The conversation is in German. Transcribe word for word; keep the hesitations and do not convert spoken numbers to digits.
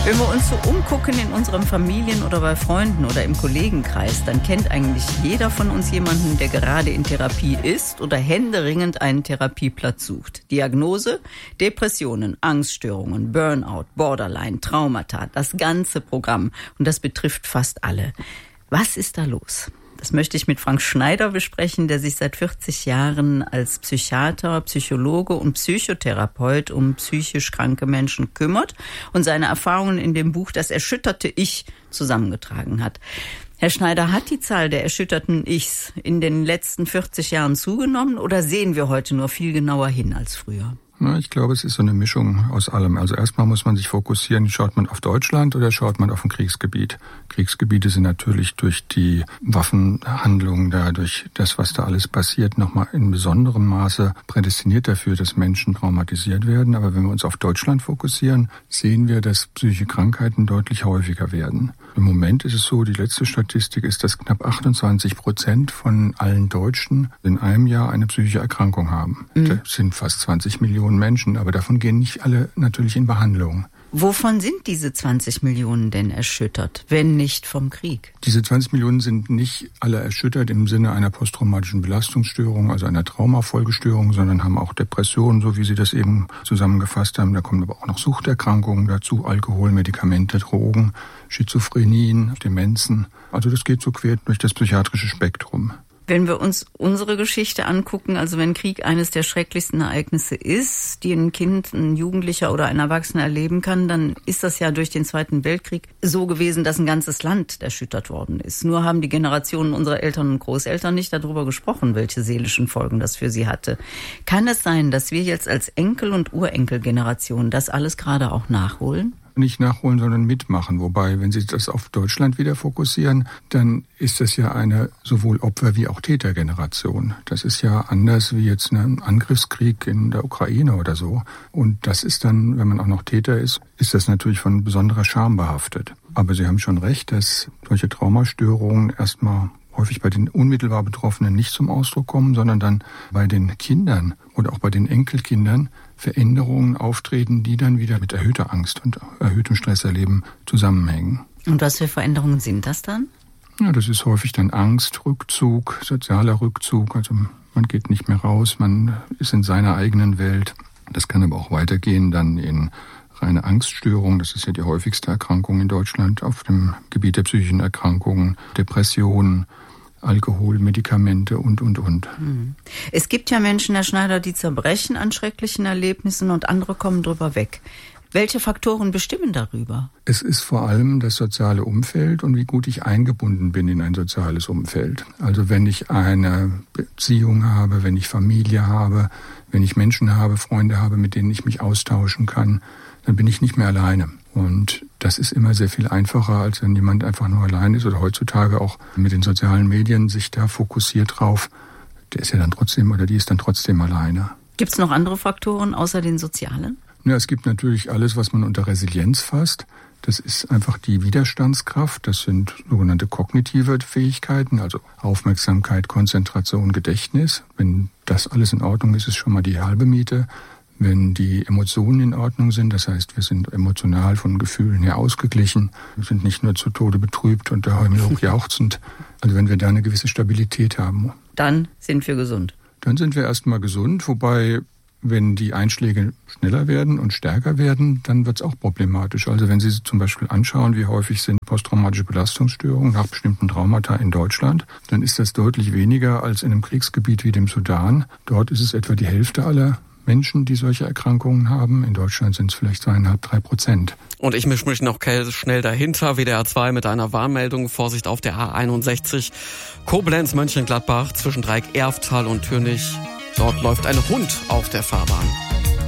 Wenn wir uns so umgucken in unseren Familien oder bei Freunden oder im Kollegenkreis, dann kennt eigentlich jeder von uns jemanden, der gerade in Therapie ist oder händeringend einen Therapieplatz sucht. Diagnose: Depressionen, Angststörungen, Burnout, Borderline, Traumata, das ganze Programm. Und das betrifft fast alle. Was ist da los? Das möchte ich mit Frank Schneider besprechen, der sich seit vierzig Jahren als Psychiater, Psychologe und Psychotherapeut um psychisch kranke Menschen kümmert und seine Erfahrungen in dem Buch Das erschütterte Ich zusammengetragen hat. Herr Schneider, hat die Zahl der erschütterten Ichs in den letzten vierzig Jahren zugenommen oder sehen wir heute nur viel genauer hin als früher? Na, ich glaube, es ist so eine Mischung aus allem. Also erstmal muss man sich fokussieren, schaut man auf Deutschland oder schaut man auf ein Kriegsgebiet? Kriegsgebiete sind natürlich durch die Waffenhandlungen da, durch das, was da alles passiert, nochmal in besonderem Maße prädestiniert dafür, dass Menschen traumatisiert werden. Aber wenn wir uns auf Deutschland fokussieren, sehen wir, dass psychische Krankheiten deutlich häufiger werden. Im Moment ist es so, die letzte Statistik ist, dass knapp achtundzwanzig Prozent von allen Deutschen in einem Jahr eine psychische Erkrankung haben. Mhm. Das sind fast zwanzig Millionen Menschen, aber davon gehen nicht alle natürlich in Behandlung. Wovon sind diese zwanzig Millionen denn erschüttert, wenn nicht vom Krieg? Diese zwanzig Millionen sind nicht alle erschüttert im Sinne einer posttraumatischen Belastungsstörung, also einer Traumafolgestörung, sondern haben auch Depressionen, so wie Sie das eben zusammengefasst haben. Da kommen aber auch noch Suchterkrankungen dazu, Alkohol, Medikamente, Drogen, Schizophrenien, Demenzen. Also das geht so quer durch das psychiatrische Spektrum. Wenn wir uns unsere Geschichte angucken, also wenn Krieg eines der schrecklichsten Ereignisse ist, die ein Kind, ein Jugendlicher oder ein Erwachsener erleben kann, dann ist das ja durch den Zweiten Weltkrieg so gewesen, dass ein ganzes Land erschüttert worden ist. Nur haben die Generationen unserer Eltern und Großeltern nicht darüber gesprochen, welche seelischen Folgen das für sie hatte. Kann es sein, dass wir jetzt als Enkel- und Urenkelgeneration das alles gerade auch nachholen? Nicht nachholen, sondern mitmachen. Wobei, wenn Sie das auf Deutschland wieder fokussieren, dann ist das ja eine sowohl Opfer- wie auch Tätergeneration. Das ist ja anders wie jetzt ein Angriffskrieg in der Ukraine oder so. Und das ist dann, wenn man auch noch Täter ist, ist das natürlich von besonderer Scham behaftet. Aber Sie haben schon recht, dass solche Traumastörungen erstmal häufig bei den unmittelbar Betroffenen nicht zum Ausdruck kommen, sondern dann bei den Kindern oder auch bei den Enkelkindern Veränderungen auftreten, die dann wieder mit erhöhter Angst und erhöhtem Stresserleben zusammenhängen. Und was für Veränderungen sind das dann? Ja, das ist häufig dann Angst, Rückzug, sozialer Rückzug. Also man geht nicht mehr raus, man ist in seiner eigenen Welt. Das kann aber auch weitergehen dann in reine Angststörung. Das ist ja die häufigste Erkrankung in Deutschland auf dem Gebiet der psychischen Erkrankungen, Depressionen, Alkohol, Medikamente und, und, und. Es gibt ja Menschen, Herr Schneider, die zerbrechen an schrecklichen Erlebnissen und andere kommen drüber weg. Welche Faktoren bestimmen darüber? Es ist vor allem das soziale Umfeld und wie gut ich eingebunden bin in ein soziales Umfeld. Also wenn ich eine Beziehung habe, wenn ich Familie habe, wenn ich Menschen habe, Freunde habe, mit denen ich mich austauschen kann, dann bin ich nicht mehr alleine. Und das ist immer sehr viel einfacher, als wenn jemand einfach nur allein ist oder heutzutage auch mit den sozialen Medien sich da fokussiert drauf. Der ist ja dann trotzdem oder die ist dann trotzdem alleine. Gibt es noch andere Faktoren außer den sozialen? Ja, es gibt natürlich alles, was man unter Resilienz fasst. Das ist einfach die Widerstandskraft. Das sind sogenannte kognitive Fähigkeiten, also Aufmerksamkeit, Konzentration, Gedächtnis. Wenn das alles in Ordnung ist, ist schon mal die halbe Miete. Wenn die Emotionen in Ordnung sind, das heißt, wir sind emotional von Gefühlen her ausgeglichen, wir sind nicht nur zu Tode betrübt und der Himmel hoch jauchzend. Also wenn wir da eine gewisse Stabilität haben. Dann sind wir gesund. Dann sind wir erstmal gesund, wobei, wenn die Einschläge schneller werden und stärker werden, dann wird es auch problematisch. Also wenn Sie zum Beispiel anschauen, wie häufig sind posttraumatische Belastungsstörungen nach bestimmten Traumata in Deutschland, dann ist das deutlich weniger als in einem Kriegsgebiet wie dem Sudan. Dort ist es etwa die Hälfte aller Menschen, die solche Erkrankungen haben. In Deutschland sind es vielleicht zweieinhalb, drei Prozent. Und ich mische mich noch schnell dahinter, W D R zwei mit einer Warnmeldung. Vorsicht auf der A einundsechzig. Koblenz, Mönchengladbach, zwischen Dreieck, Erftal und Türnich. Dort läuft ein Hund auf der Fahrbahn.